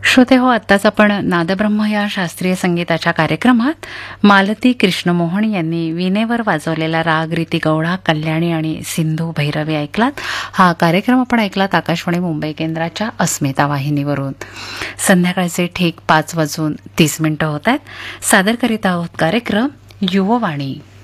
श्रोते हो, आत्ताच आपण नादब्रह्म या शास्त्रीय संगीताच्या कार्यक्रमात मालती कृष्णमोहन यांनी वीणेवर वाजवलेला राग रीती गौडा, कल्याणी आणि सिंधू भैरवी ऐकलात. हा कार्यक्रम आपण ऐकलात आकाशवाणी मुंबई केंद्राच्या अस्मिता वाहिनीवरून. संध्याकाळचे ठीक 5:30 होत आहेत. सादर करीत आहोत कार्यक्रम युववाणी.